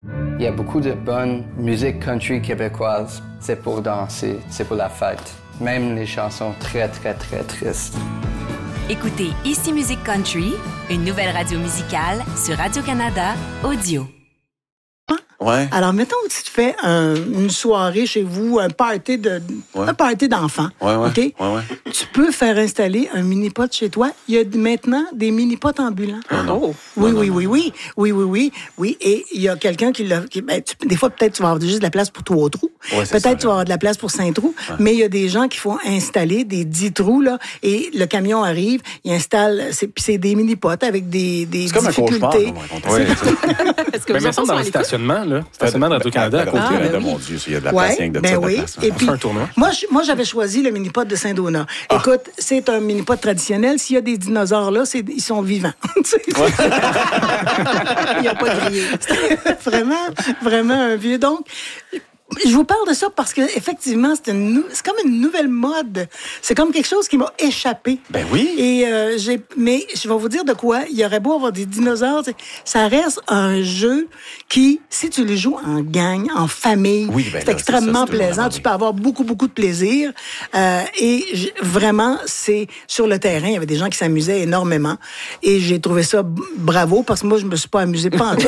Il y a beaucoup de bonne musique country québécoise. C'est pour danser, c'est pour la fête. Même les chansons très, très, très tristes. Écoutez Ici Musique Country, une nouvelle radio musicale sur Radio-Canada Audio. Ouais. Alors, mettons que tu te fais une soirée chez vous, un party d'enfants. Ouais. OK? Ouais. Tu peux faire installer un mini-pot chez toi. Il y a maintenant des mini-pots ambulants. Non. Oui. Et il y a quelqu'un des fois, peut-être, tu vas avoir juste de la place pour 3 trous. Ouais, peut-être, tu vas avoir de la place pour 5 trous. Ouais. Mais il y a des gens qui font installer des 10 trous, là, et le camion arrive, il installe, c'est des mini-pots avec des c'est difficultés. Comme un cauchemar. Est-ce que vous me semble dans le stationnement, là. Stationnement de Radio-Canada à côté. Mon Dieu, il y a de la place, de ça, oui. Place. Et puis, moi, j'avais choisi le mini-pot de Saint-Donat. Écoute, c'est un mini-pot traditionnel. S'il y a des dinosaures là, ils sont vivants. Il n'y a pas de grillé. C'est vraiment un vieux. Donc, je vous parle de ça parce que effectivement, c'est comme une nouvelle mode. C'est comme quelque chose qui m'a échappé. Ben oui. Et mais je vais vous dire de quoi. Il y aurait beau avoir des dinosaures, ça reste un jeu qui, si tu le joues en gang, en famille, c'est extrêmement plaisant. Tu peux avoir beaucoup de plaisir. Et vraiment, c'est sur le terrain. Il y avait des gens qui s'amusaient énormément. Et j'ai trouvé ça bravo parce que moi, je me suis pas amusée pantoute.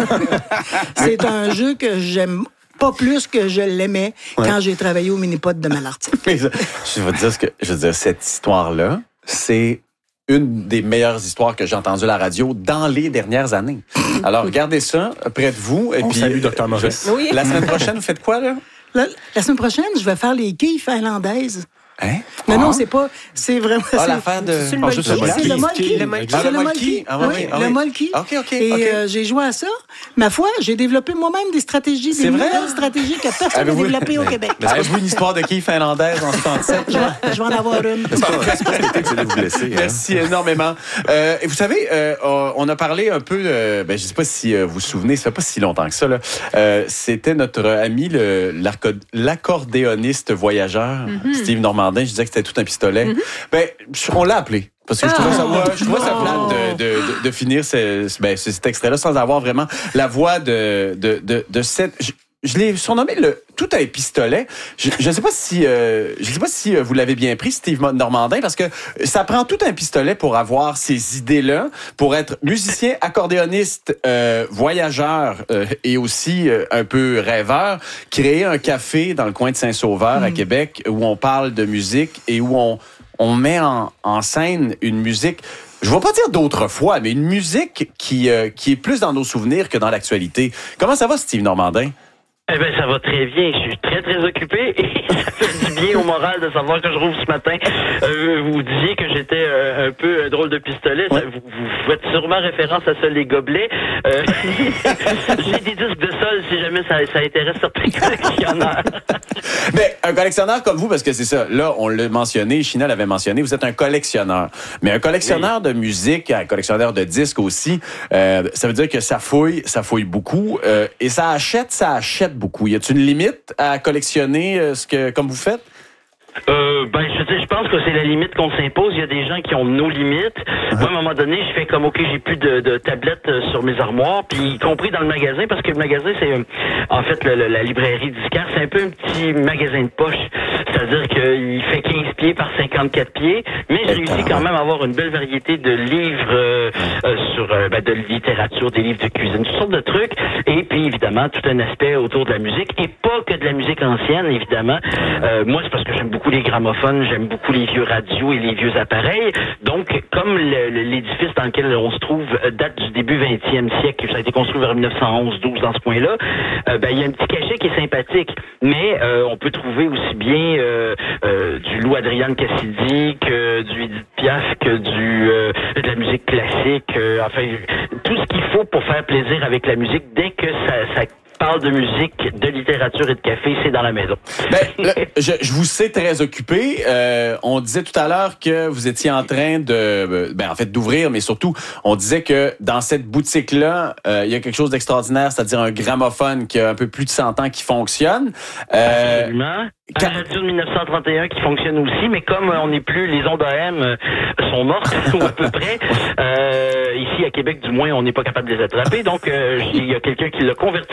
C'est un jeu que j'aime pas plus que je l'aimais quand j'ai travaillé au mini-pot de Malartic. Je veux dire, cette histoire-là, c'est une des meilleures histoires que j'ai entendues à la radio dans les dernières années. Alors, regardez ça près de vous. Et puis, salue Dr. Maurice. Oui. La semaine prochaine, vous faites quoi, là? La semaine prochaine, je vais faire les quilles finlandaises. Hein? Non, c'est pas. C'est vraiment. L'affaire de. C'est le molki. Le molki. OK. Et j'ai joué à ça. Ma foi, j'ai développé moi-même des stratégies, des nouvelles stratégies que personne n'a développées au Québec. Avez-vous une histoire de quilles finlandaises en 67? Je vais en avoir une. Merci énormément. Et vous savez, on a parlé un peu. Je ne sais pas si vous vous souvenez, ça fait pas si longtemps que ça. Là. C'était notre ami, l'accordéoniste voyageur, Steve Normandin. Je disais que c'était tout un pistolet. On l'a appelé. Parce que je trouvais ça plate de finir cet extrait-là sans avoir vraiment la voix de cette... Je l'ai surnommé le tout un pistolet. Je sais pas si vous l'avez bien pris, Steve Normandin, parce que ça prend tout un pistolet pour avoir ces idées-là, pour être musicien, accordéoniste, voyageur et aussi un peu rêveur, créer un café dans le coin de Saint-Sauveur à Québec où on parle de musique et où on met en scène une musique. Je ne vais pas dire d'autrefois, mais une musique qui est plus dans nos souvenirs que dans l'actualité. Comment ça va, Steve Normandin? Eh bien, ça va très bien. Je suis très, très occupé et ça fait du bien au moral de savoir que je rouvre ce matin. Vous disiez que j'étais un peu drôle de pistolet. Ouais. Vous faites sûrement référence à ça, les gobelets. J'ai des disques de sol si jamais ça intéresse certains collectionneurs. Mais un collectionneur comme vous, parce que c'est ça, là, on l'a mentionné, China l'avait mentionné, vous êtes un collectionneur. Mais un collectionneur de musique, un collectionneur de disques aussi, ça veut dire que ça fouille beaucoup et ça achète beaucoup. Y a-t-il une limite à collectionner comme vous faites? Je pense que c'est la limite qu'on s'impose. Il y a des gens qui ont nos limites. Moi, à un moment donné, je fais comme, OK, j'ai plus de tablettes sur mes armoires, puis y compris dans le magasin, parce que le magasin, c'est, en fait, la librairie disquaire, c'est un peu un petit magasin de poche. C'est-à-dire qu'il fait 15 pieds par 54 pieds, mais j'ai réussi quand même à avoir une belle variété de livres de littérature, des livres de cuisine, toutes sortes de trucs, et puis, évidemment, tout un aspect autour de la musique, et pas que de la musique ancienne, évidemment. Moi, c'est parce que j'aime beaucoup les gramophones, j'aime beaucoup les vieux radios et les vieux appareils. Donc, comme l'édifice dans lequel on se trouve date du début 20e siècle, ça a été construit vers 1911-12 dans ce coin-là, il y a un petit cachet qui est sympathique. Mais on peut trouver aussi bien du Lou Adrian Cassidy que du Edith Piaf, que de la musique classique. Tout ce qu'il faut pour faire plaisir avec la musique, dès que ça parle de musique, de littérature et de café, c'est dans la maison. Je vous sais très occupé. On disait tout à l'heure que vous étiez en train d'ouvrir, mais surtout, on disait que dans cette boutique-là, il y a quelque chose d'extraordinaire, c'est-à-dire un gramophone qui a un peu plus de 100 ans qui fonctionne. Absolument. À la radio de 1931 qui fonctionne aussi, mais comme on n'est plus, les ondes AM sont mortes, ou à peu près, ici à Québec, du moins, on n'est pas capable de les attraper. Donc, il y a quelqu'un qui l'a converti